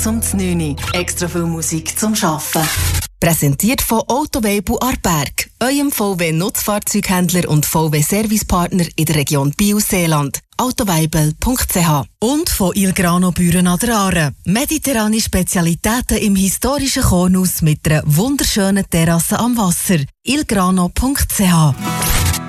zum 9. Extra viel Musik zum Arbeiten. Präsentiert von Autoweibel Aarberg, eurem VW-Nutzfahrzeughändler und VW-Servicepartner in der Region Biel-Seeland. autoweibel.ch. Und von Il Grano Büren an der Aare. Mediterrane Spezialitäten im historischen Kornhaus mit einer wunderschönen Terrasse am Wasser. ilgrano.ch.